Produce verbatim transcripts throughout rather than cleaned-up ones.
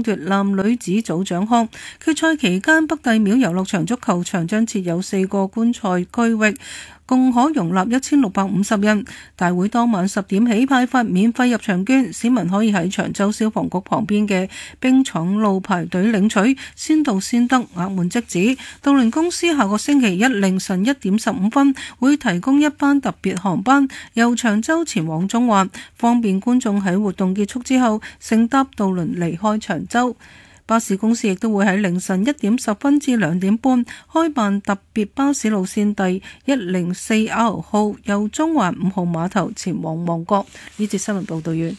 奪男女子組獎項。決賽期間，北帝廟遊樂場足球場將設有四個觀賽區域，共可容納一千六百五十人。大會當晚十點起派發免費入場券，市民可以喺長洲消防局旁邊嘅冰廠路排隊領取，先到先得，額滿即止。渡輪公司下個星期一凌晨一點十五分會提供一班特別航班，由長洲前往中環，方便觀眾喺活動結束之後乘搭渡輪離開長洲。巴士公司亦都會喺凌晨一點十分至兩點半開辦特別巴士路線第一零四 R 號，由中環五號碼頭前往旺角。呢節新聞報道完。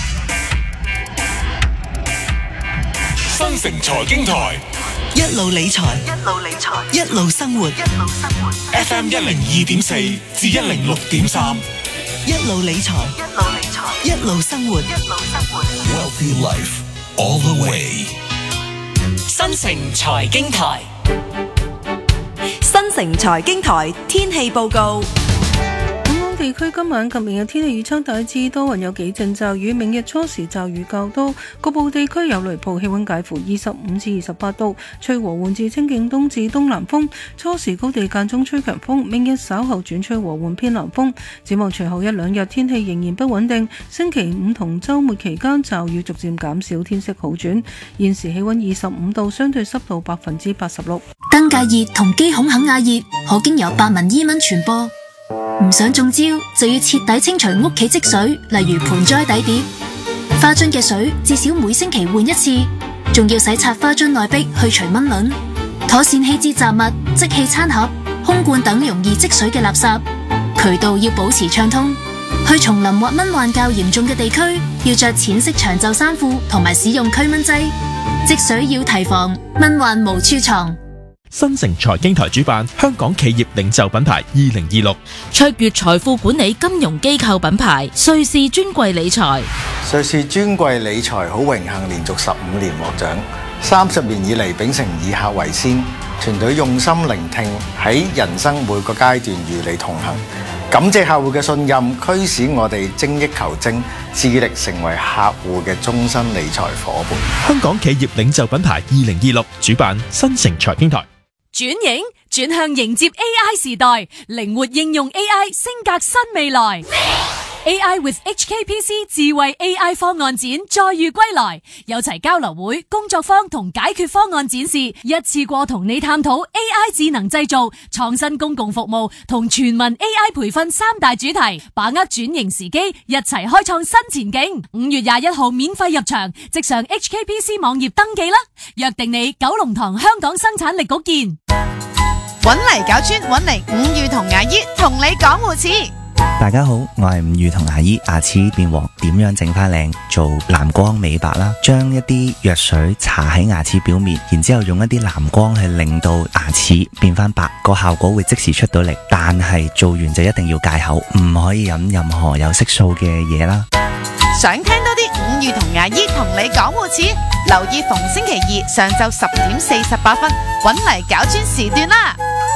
新城財經台一路理財，一路理財，一路生活，一路生活。 F M 一零二點四至一零六點三， 一路理財，一路理財，一路生活，一路生活。 Wealthy Life all the way。 新城財經台， 新城財經台天氣報告。 地區今晚及明日天氣預測大致多雲，有幾陣驟雨，明日初時驟雨較多，局部地區有雷暴，氣溫介乎二十五至二十八度，吹和緩至清勁東至東南風，初時高地間中吹強風，明日稍後轉吹和緩偏南風。展望隨後一兩日天氣仍然不穩定，星期五同週末期間驟雨逐漸減少，天色好轉。現時氣溫二十五度，相對濕度百分之八十六。 登革熱同肌孔肯亞熱可經由白紋伊蚊傳播。唔想中招就要徹底清除屋企積水，例如盆栽底碟、花樽嘅水，至少每星期換一次，仲要洗刷花樽內壁去除蚊卵，妥善棄置雜物、即棄餐盒、空罐等容易積水嘅垃圾，渠道要保持暢通。去叢林或蚊患較嚴重嘅地區，要着淺色長袖衫褲同埋使用驅蚊劑，積水要提防，蚊患無處藏。 新城財經台主辦香港企業領袖品牌二零二六， 卓越財富管理金融機構品牌瑞士專櫃理財。 瑞士專櫃理財好榮幸連續十五年獲獎，三十年以嚟秉承以客為先，團隊用心聆聽，喺人生每個階段與你同行。感謝客戶嘅信任，驅使我哋精益求精，致力成為客戶嘅終身理財夥伴。 香港企業領袖品牌二零二六主辦新城財經台。 轉型轉向迎接 A I 時代，靈活應用 A I， 升格新未來。A I with H K P C 智慧 A I 方案展再遇歸來，有齊交流會、工作坊同解決方案展示，一次過同你探討 A I 智能製造、創新公共服務同全民 A I 培訓三大主題，把握轉型時機，一齊開創新前景。五月廿一號免費入場，即上 H K P C 網頁登記啦！約定你九龍塘香港生產力局見。 搵嚟搞專，搵嚟五月同牙醫同你講護齒。 大家好，我係五月同牙醫。牙齒變黃點樣整翻靚？做藍光美白啦，將一啲藥水搽喺牙齒表面，然之後用一啲藍光去令到牙齒變翻白，個效果會即時出到嚟。但係做完就一定要戒口，唔可以飲任何有色素嘅嘢啦。 想聽多啲五月同牙醫同你講護齒，留意逢星期二上晝十點四十八分，搵嚟搞專時段啦。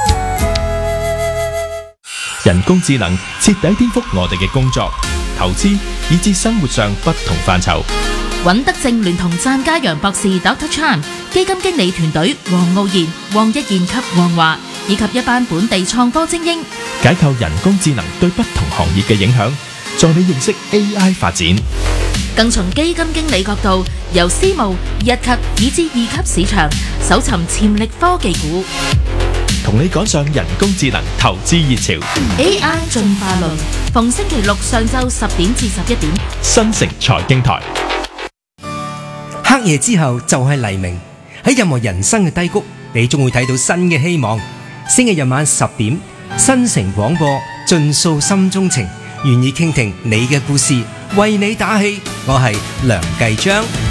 人工智能徹底顛覆我哋嘅工作、投資以至生活上不同範疇。 尹德正聯同贊家陽博士 Doctor Chan 基金經理團隊黃傲然、黃一賢及黃華，以及一班本地創科精英， 解構人工智能對不同行業嘅影響，助你認識 A I 發展。 更從基金經理角度，由私募、一級以至二級市場搜尋潛力科技股， 同你趕上人工智能投資熱潮。 A I 進化論，逢星期六上晝十點至十一點， 新城財經台。 黑夜之後就係黎明，喺任何人生嘅低谷，你終會睇到新嘅希望。星期日晚十點，新城廣播盡訴心中情，願意傾聽你嘅故事，為你打氣。我係梁繼章。